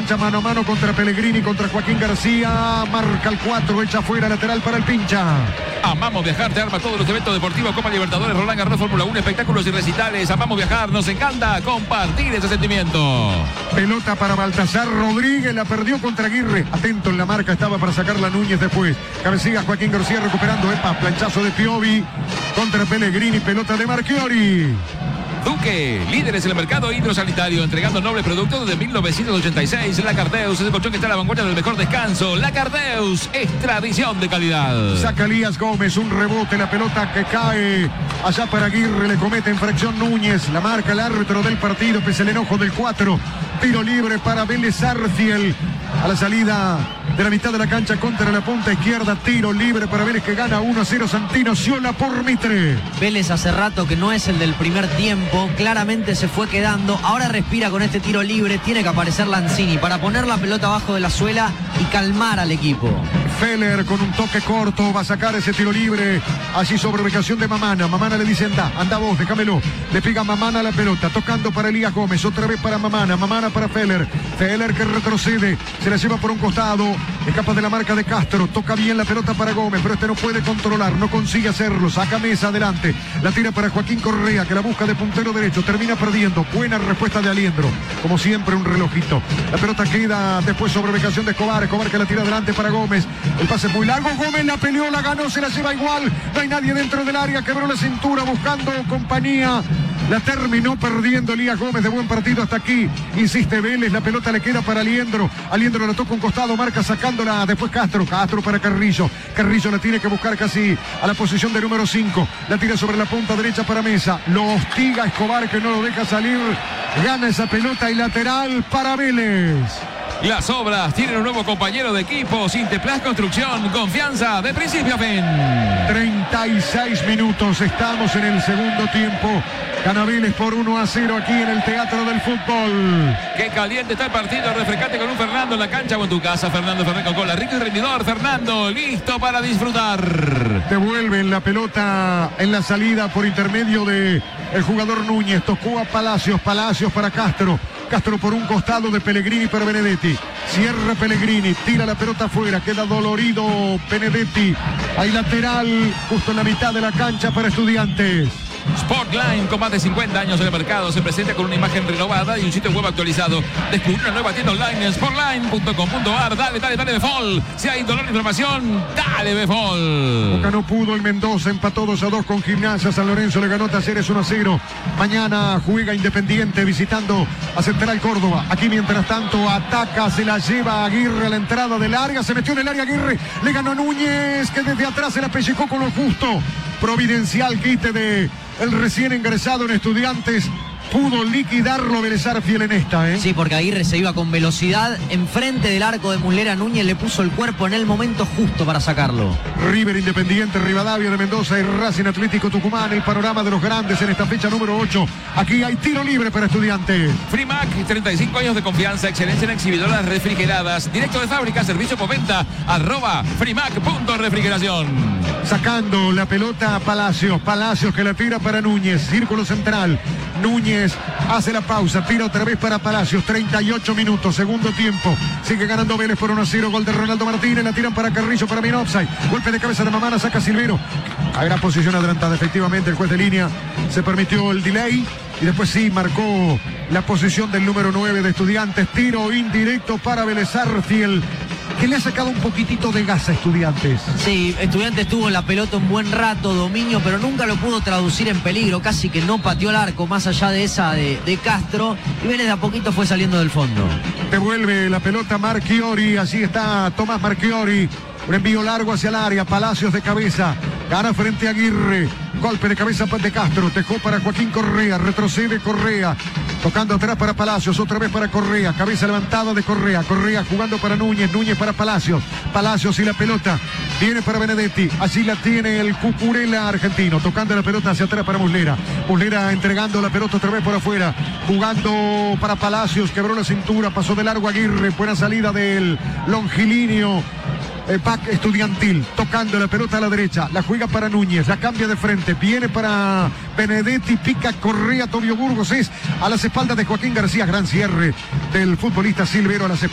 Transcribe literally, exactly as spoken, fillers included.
cancha, mano a mano contra Pellegrini, contra Joaquín García. Marca el cuatro, echa fuera, lateral para el pincha. Amamos viajar, te arma todos los eventos deportivos, Copa Libertadores, Roland Garros, Fórmula uno, espectáculos y recitales. Amamos viajar, nos encanta compartir ese sentimiento. Pelota para Baltasar Rodríguez, la perdió contra Aguirre. Atento en la marca, estaba para sacarla Núñez después. Cabecilla Joaquín García recuperando, epa, planchazo de Piovi contra Pellegrini, pelota de Marchiori. Duque, líderes en el mercado hidrosanitario, entregando nobles productos desde mil novecientos ochenta y seis. La Cardeus es el colchón que está a la vanguardia del mejor descanso. La Cardeus es tradición de calidad. Saca Elías Gómez, un rebote, la pelota que cae allá para Aguirre, le comete infracción Núñez. La marca el árbitro del partido, pese al enojo del cuatro. Tiro libre para Vélez Arfiel. A la salida de la mitad de la cancha contra la punta izquierda. Tiro libre para Vélez que gana uno a cero. Santino Ciola por Mitre. Vélez hace rato que no es el del primer tiempo. Claramente se fue quedando. Ahora respira con este tiro libre. Tiene que aparecer Lanzini para poner la pelota abajo de la suela y calmar al equipo. Feller con un toque corto va a sacar ese tiro libre. Allí sobre ubicación de Mamana. Mamana le dice anda, anda vos, déjamelo. Le pega Mamana la pelota. Tocando para Elías Gómez. Otra vez para Mamana. Mamana para Feller. Feller que retrocede. Se la lleva por un costado. Escapa de la marca de Castro. Toca bien la pelota para Gómez. Pero este no puede controlar. No consigue hacerlo. Saca Mesa adelante. La tira para Joaquín Correa que la busca de puntero derecho. Termina perdiendo. Buena respuesta de Aliendro. Como siempre un relojito. La pelota queda después sobre ubicación de Escobar. Escobar que la tira adelante para Gómez. El pase muy largo. Gómez la peleó, la ganó. Se la lleva igual. No hay nadie dentro del área. Quebró la cintura buscando compañía. La terminó perdiendo Elías Gómez. De buen partido hasta aquí. Insiste Vélez. La pelota le queda para Aliendro. Aliendro la toca un costado. Marca sacándola. Después Castro. Castro para Carrillo. Carrillo la tiene que buscar casi a la posición de número cinco. La tira sobre la punta derecha para Mesa. Lo hostiga Escobar que no lo deja salir. Gana esa pelota y lateral para Vélez. Las obras tienen un nuevo compañero de equipo. Sinteplas Construcción. Confianza de principio a fin. treinta y seis minutos. Estamos en el segundo tiempo. Gana Vélez por uno a cero aquí en el Teatro del Fútbol. Qué caliente está el partido. Refrescate con un Fernando en la cancha o en tu casa. Fernando Ferrer con cola. Rico y rendidor. Fernando, listo para disfrutar. Devuelven la pelota en la salida por intermedio de el jugador Núñez. Tocó a Palacios. Palacios para Castro. Castro por un costado de Pellegrini para Benedetti. Cierra Pellegrini, tira la pelota afuera, queda dolorido Benedetti. Hay lateral justo en la mitad de la cancha para Estudiantes. Sportline, con más de cincuenta años en el mercado, se presenta con una imagen renovada y un sitio web actualizado. Descubre una nueva tienda online en sportline punto com punto a r. Dale, dale, dale, Befol. Si hay dolor de inflamación, dale, Befol. Boca no pudo, el Mendoza empató dos a dos con Gimnasia. San Lorenzo le ganó Talleres uno a cero. Mañana juega Independiente visitando a Central Córdoba. Aquí mientras tanto ataca, se la lleva Aguirre a la entrada del área. Se metió en el área Aguirre, le ganó Núñez que desde atrás se la pellizcó con lo justo. Providencial quite de el recién ingresado en Estudiantes. Pudo liquidarlo Vélez Arfiel en esta, ¿eh? Sí, porque Aguirre se iba con velocidad enfrente del arco de Muslera. Núñez le puso el cuerpo en el momento justo para sacarlo. River, Independiente, Rivadavia de Mendoza y Racing Atlético Tucumán. El panorama de los grandes en esta fecha número ocho. Aquí hay tiro libre para Estudiantes. Frimac, treinta y cinco años de confianza, excelencia en exhibidoras refrigeradas. Directo de fábrica, servicio por venta, arroba frimac punto refrigeración. Sacando la pelota a Palacios. Palacios que la tira para Núñez. Círculo central. Núñez hace la pausa, tira otra vez para Palacios. Treinta y ocho minutos, segundo tiempo. Sigue ganando Vélez por uno a cero. Gol de Ronaldo Martínez. La tiran para Carrillo, para min offside. Golpe de cabeza de Mamana, saca Silvero. A gran posición adelantada, efectivamente. El juez de línea se permitió el delay. Y después sí marcó la posición del número nueve de Estudiantes. Tiro indirecto para Vélez Arfiel, que le ha sacado un poquitito de gas a Estudiantes. Sí, Estudiantes tuvo la pelota un buen rato, dominio, pero nunca lo pudo traducir en peligro. Casi que no pateó el arco, más allá de esa de, de Castro. Y Vélez de a poquito fue saliendo del fondo. Devuelve la pelota Marchiori. Así está Tomás Marchiori. Un envío largo hacia el área. Palacios de cabeza. Gana frente a Aguirre. Golpe de cabeza de Castro. Dejó para Joaquín Correa. Retrocede Correa. Tocando atrás para Palacios. Otra vez para Correa. Cabeza levantada de Correa. Correa jugando para Núñez. Núñez para Palacios. Palacios y la pelota. Viene para Benedetti. Allí la tiene el Cucurella argentino. Tocando la pelota hacia atrás para Muslera. Muslera entregando la pelota otra vez por afuera. Jugando para Palacios. Quebró la cintura. Pasó de largo Aguirre. Buena salida del longilíneo. El pack estudiantil, tocando la pelota a la derecha, la juega para Núñez, la cambia de frente, viene para Benedetti, pica Correa, Tobio Burgos, es a las espaldas de Joaquín García, gran cierre del futbolista Silvero a las espaldas.